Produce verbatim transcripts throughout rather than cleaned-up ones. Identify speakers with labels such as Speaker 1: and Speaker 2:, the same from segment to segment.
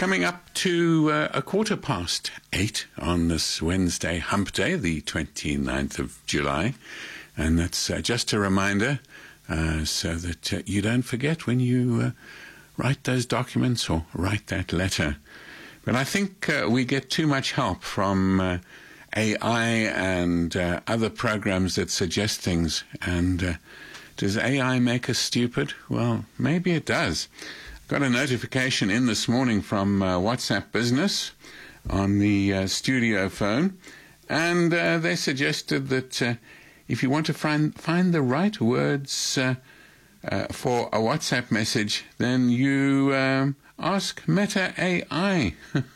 Speaker 1: Coming up to uh, a quarter past eight on this Wednesday, Hump Day, the twenty-ninth of July. And that's uh, just a reminder uh, so that uh, you don't forget when you uh, write those documents or write that letter. But I think uh, we get too much help from uh, A I and uh, other programs that suggest things. And uh, does A I make us stupid? Well, maybe it does. Got a notification in this morning from uh, WhatsApp Business on the uh, studio phone, and uh, they suggested that uh, if you want to find, find the right words uh, uh, for a WhatsApp message, then you um, ask Meta A I.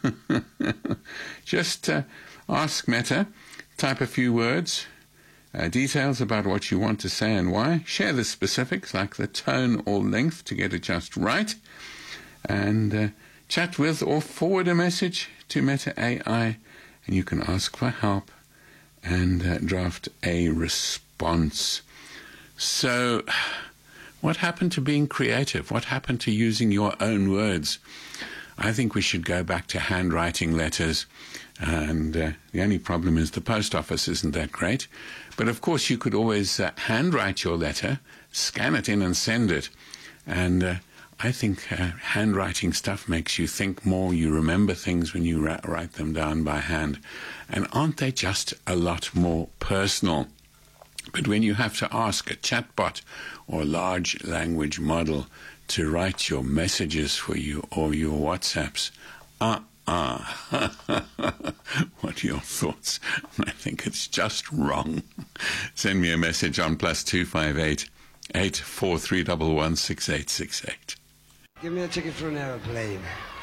Speaker 1: Just uh, ask Meta, type a few words, uh, details about what you want to say and why, share the specifics like the tone or length to get it just right, and uh, chat with or forward a message to Meta A I, and you can ask for help and uh, draft a response. So, what happened to being creative? What happened to using your own words? I think we should go back to handwriting letters, and uh, the only problem is the post office isn't that great. But of course you could always uh, handwrite your letter, scan it in and send it. And uh, I think uh, handwriting stuff makes you think more, you remember things when you ra- write them down by hand. And aren't they just a lot more personal? But when you have to ask a chatbot or large language model to write your messages for you or your WhatsApps, uh-uh. What are your thoughts? I think it's just wrong. Send me a message on plus two five eight, eight four three one one, six eight six eight.
Speaker 2: Give me a ticket for an aeroplane.